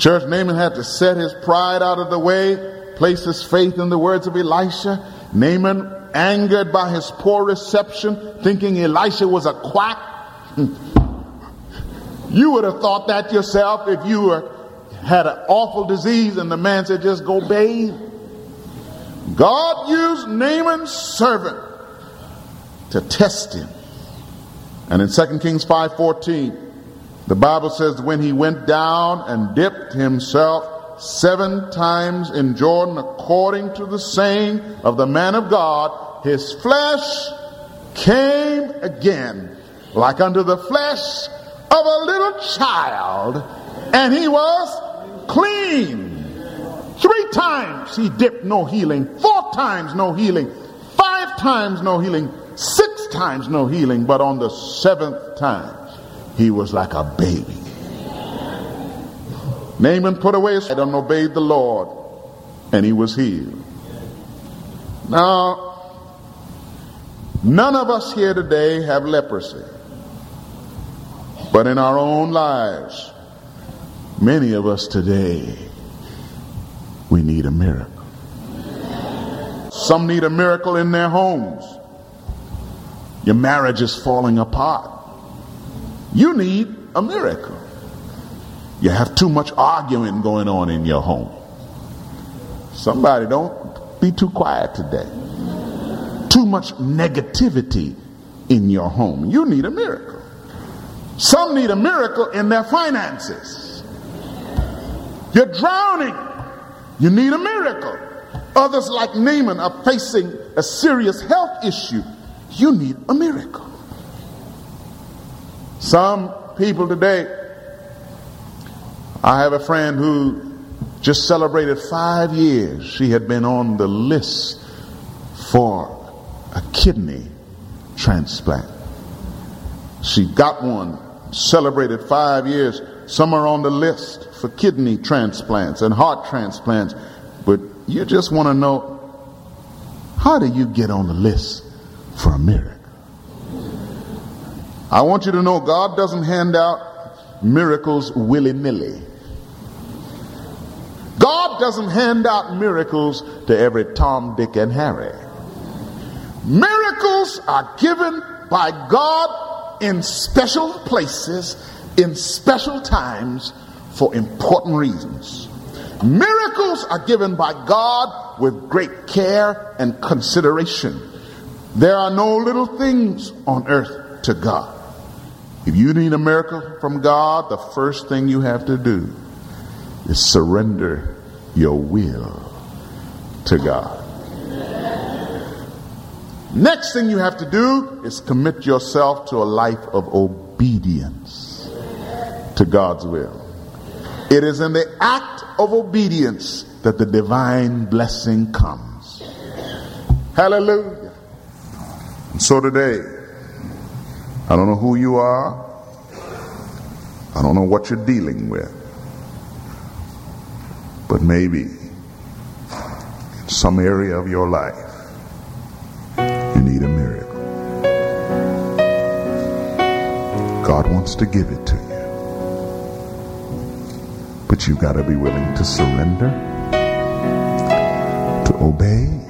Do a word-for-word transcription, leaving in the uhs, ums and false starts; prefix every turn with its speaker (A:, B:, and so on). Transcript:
A: Church, Naaman had to set his pride out of the way, place his faith in the words of Elisha. Naaman, angered by his poor reception, thinking Elisha was a quack. You would have thought that yourself if you were, had an awful disease and the man said, just go bathe. God used Naaman's servant to test him. And in Second Kings five fourteen, the Bible says, when he went down and dipped himself seven times in Jordan, according to the saying of the man of God, his flesh came again like unto the flesh of a little child, and he was clean. Three times he dipped, no healing. Four times no healing. Five times no healing. Six times no healing. But on the seventh time, he was like a baby. Naaman put away his head and obeyed the Lord, and he was healed. Now, none of us here today have leprosy. But in our own lives, many of us today, we need a miracle. Some need a miracle in their homes. Your marriage is falling apart. You need a miracle. You have too much arguing going on in your home. Somebody, don't be too quiet today. Too much negativity in your home. You need a miracle. Some need a miracle in their finances. You're drowning. You need a miracle. Others, like Naaman, are facing a serious health issue. You need a miracle. Some people today, I have a friend who just celebrated five years. She had been on the list for a kidney transplant. She got one, celebrated five years. Some are on the list for kidney transplants and heart transplants. But you just want to know, how do you get on the list for a miracle? I want you to know God doesn't hand out miracles willy-nilly. God doesn't hand out miracles to every Tom, Dick, and Harry. Miracles are given by God in special places, in special times, for important reasons. Miracles are given by God with great care and consideration. There are no little things on earth to God. If you need a miracle from God, the first thing you have to do is surrender your will to God. Next thing you have to do is commit yourself to a life of obedience to God's will. It is in the act of obedience that the divine blessing comes. Hallelujah. And so today, I don't know who you are. I don't know what you're dealing with. But maybe in some area of your life, you need a miracle. God wants to give it to you. But you've got to be willing to surrender, to obey,